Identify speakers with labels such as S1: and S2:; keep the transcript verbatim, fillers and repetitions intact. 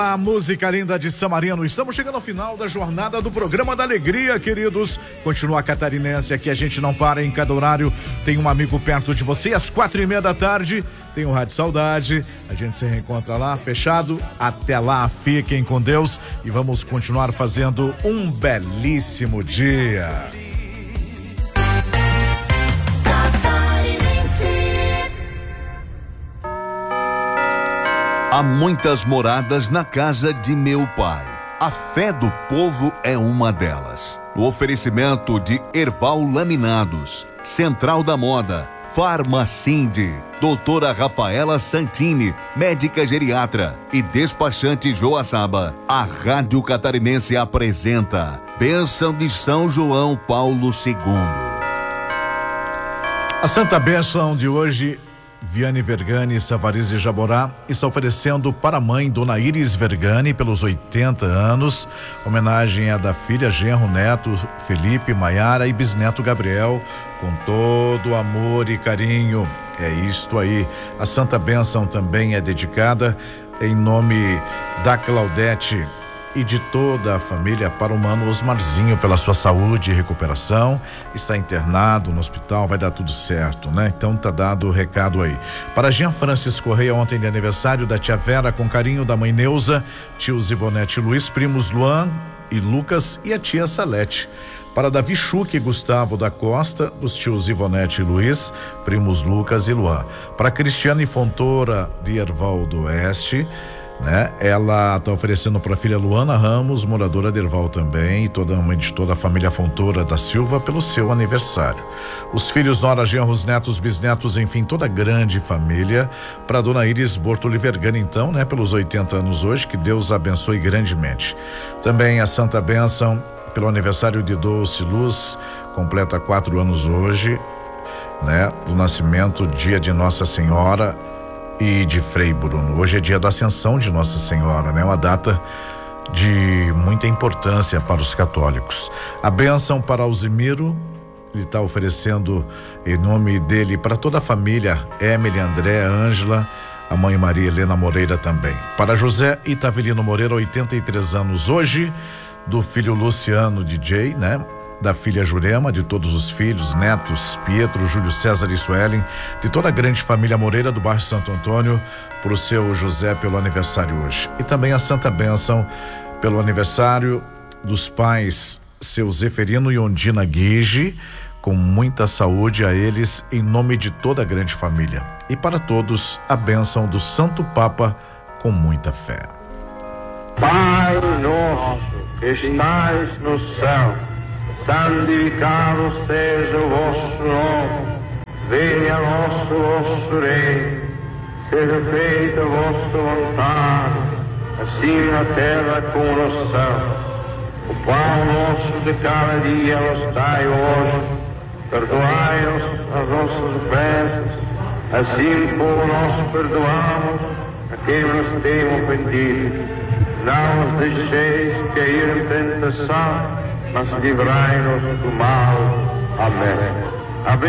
S1: A música linda de Samarino. Estamos chegando ao final da jornada do programa da alegria, queridos. Continua a catarinense aqui, a gente não para em cada horário. Tem um amigo perto de você às quatro e meia da tarde. Tem o Rádio Saudade. A gente se reencontra lá, fechado. Até lá, fiquem com Deus e vamos continuar fazendo um belíssimo dia.
S2: Há muitas moradas na casa de meu pai. A fé do povo é uma delas. O oferecimento de Erval Laminados, Central da Moda, Farmacinde, doutora Rafaela Santini, médica geriatra e despachante Joaçaba. A Rádio Catarinense apresenta Bênção de São João Paulo segundo.
S1: A Santa Bênção de hoje, Viane Vergani, Savariz de Jaborá, está oferecendo para a mãe, Dona Iris Vergani, pelos oitenta anos. Homenagem à da filha, genro, neto, Felipe, Maiara e bisneto Gabriel, com todo amor e carinho. É isto aí. A Santa Bênção também é dedicada em nome da Claudete e de toda a família para o mano Osmarzinho, pela sua saúde e recuperação. Está internado no hospital, vai dar tudo certo, né? Então tá dado o recado aí. Para Jean Francis Correia, ontem de aniversário da tia Vera, com carinho da mãe Neuza, tios Ivonete e Luiz, primos Luan e Lucas e a tia Salete. Para Davi Chuque e Gustavo da Costa, os tios Ivonete e Luiz, primos Lucas e Luan. Para Cristiane Fontoura de Erval do Oeste, né? Ela está oferecendo para a filha Luana Ramos, moradora de Erval também, e toda a mãe de toda a família Fontoura da Silva, pelo seu aniversário. Os filhos, nora, genros, netos, bisnetos, enfim, toda a grande família. Para Dona Iris Bortoli Vergani, então, né? Pelos oitenta anos hoje, que Deus abençoe grandemente. Também a Santa Bênção pelo aniversário de Dulce Luz, completa quatro anos hoje, né? Do nascimento, dia de Nossa Senhora e de Frei Bruno. Hoje é dia da Ascensão de Nossa Senhora, né? Uma data de muita importância para os católicos. A bênção para Alzimiro, ele está oferecendo em nome dele para toda a família, Emily, André, Ângela, a mãe Maria Helena Moreira também. Para José Itavelino Moreira, oitenta e três anos hoje, do filho Luciano D J, né? Da filha Jurema, de todos os filhos, netos, Pietro, Júlio César e Suelen, de toda a grande família Moreira do bairro Santo Antônio, para o seu José pelo aniversário hoje. E também a Santa Bênção pelo aniversário dos pais, seu Zeferino e Ondina Guige, com muita saúde a eles, em nome de toda a grande família. E para todos, a bênção do Santo Papa, com muita fé.
S3: Pai nosso, que estais no céu, santificado seja o vosso nome, venha a nosso vosso reino, seja feita a vossa vontade, assim na terra como no céu. O pão nosso de cada dia nos dai hoje, perdoai-nos as nossas ofensas, assim como nós perdoamos a quem nos tem ofendido. Não nos deixeis cair em tentação, mas livrai-nos do mal. Amém. Amém.